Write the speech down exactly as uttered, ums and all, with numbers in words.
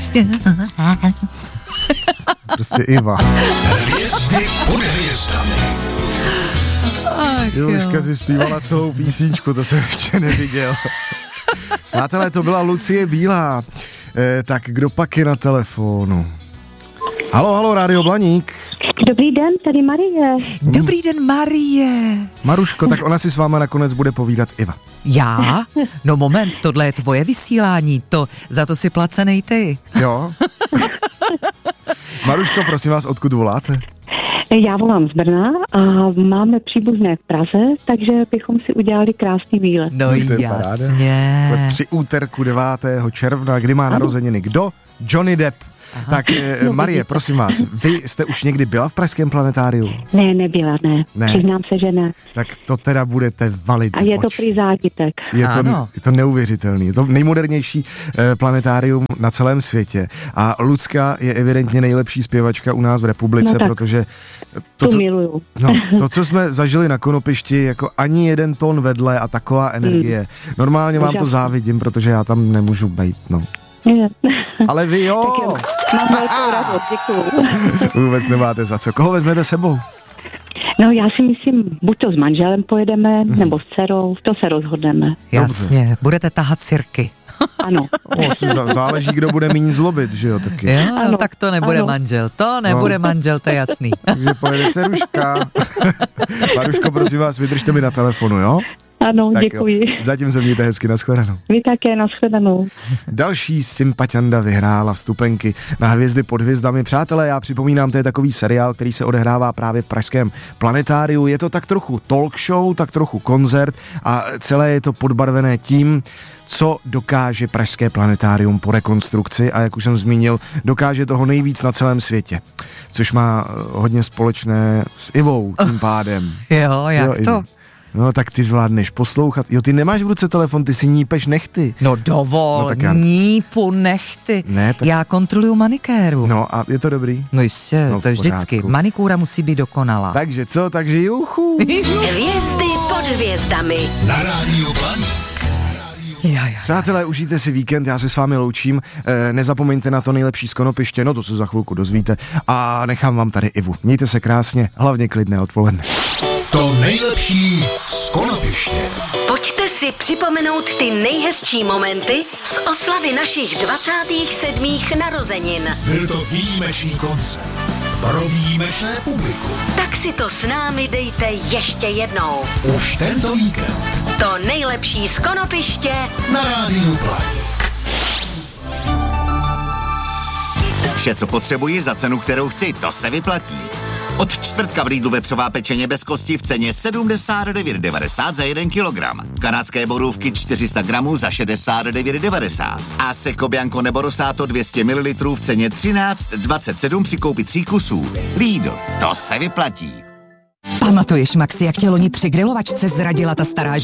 ještě. Prostě Iva. Hvězdy pod hvězdami. Jožka si zpívala celou písničku, to jsem ještě neviděl. Přátelé, to byla Lucie Bílá. E, tak kdo pak je na telefonu? Halo, halo, Rádio Blaník. Dobrý den, tady Marie. Dobrý den, Marie. Maruško, tak ona si s váma nakonec bude povídat Iva. Já? No moment, tohle je tvoje vysílání, to za to si placenej ty. Jo? Maruško, prosím vás, odkud voláte? Já volám z Brna a máme příbuzné v Praze, takže bychom si udělali krásný výlet. No To je paráda. jasně. Při úterku devátého června, kdy má narozeniny kdo? Johnny Depp. Aha. Tak eh, Marie, prosím vás, vy jste už někdy byla v pražském planetáriu? Ne, nebyla, ne. Ne. Přiznám se, že ne. Tak to teda budete valit. A je to oči. prý zážitek. Je to, Ano. je to neuvěřitelný. Je to nejmodernější eh, planetárium na celém světě. A Lucka je evidentně nejlepší zpěvačka u nás v republice, No tak. protože to Tu co, miluju. no, to, co jsme zažili na Konopišti, jako ani jeden tón vedle a taková energie. Normálně vám to Úžasný. závidím, protože já tam nemůžu být, no. Je. Ale vy jo! Tak jo. Mám velkou radost, děkuju. Vůbec nemáte za co. Koho vezmete sebou? No já si myslím, buď to s manželem pojedeme, Mhm. nebo s dcerou, to se rozhodneme. Jasně, budete tahat cirky. Ano. O, si zá- záleží, kdo bude méně zlobit, že jo, taky. Jo, Ano, tak to nebude ano. manžel, to nebude manžel, to je jasný. Takže pojede dceruška. Maruško, prosím vás, vydržte mi na telefonu, jo? Ano, Tak děkuji. Jo. Zatím se mějte hezky, nashledanou. Vy také, nashledanou. Další sympatianda vyhrála vstupenky na Hvězdy pod hvězdami. Přátelé, já připomínám, to je takový seriál, který se odehrává právě v pražském planetáriu. Je to tak trochu talk show, tak trochu koncert a celé je to podbarvené tím, co dokáže pražské planetárium po rekonstrukci a jak už jsem zmínil, dokáže toho nejvíc na celém světě. Což má eh, hodně společné s Ivou tím pádem. Jo, jak Jo, to? Ivo. No tak ty zvládneš poslouchat. Jo, ty nemáš v ruce telefon, ty si nípeš nechty. No dovol, No no, tak já- nípu, nechty. Ne, tak- Já kontroluju manikéru. No, No a je to dobrý? no jistě, No, v to je vždycky. pořádku. Manikúra musí být dokonalá. Takže co? Takže juchu. Hvězdy pod hvězdami. Na Rádiu Blaník. Já, já. Přátelé, užijte si víkend, já se s vámi loučím. E, nezapomeňte na to nejlepší z Konopiště, no to se za chvilku dozvíte. A nechám vám tady Ivu. Mějte se krásně, hlavně klidné odpoledne. To nejlepší z Konopiště. Pojďte si připomenout ty nejhezčí momenty z oslavy našich dvacátých sedmých narozenin. Byl to výjimečný koncert pro výjimečné publikum. Tak si to s námi dejte ještě jednou. Už tento víkend To nejlepší z Konopiště na Rádiu Blaník. Vše, co potřebuji za cenu, kterou chci, to se vyplatí. Od čtvrtka v Lidlu vepřová pečeně bez kosti v ceně sedmdesát devět devadesát za jeden kilogram. Kanadské borůvky čtyři sta gramů za šedesát devět devadesát. A Seco Bianco nebo Rosato dvě stě mililitrů v ceně třináct dvacet sedm při koupi tří kusů. Lidl, to se vyplatí. Pamatuješ, Maxi, jak tě loni při grilovačce zradila ta stará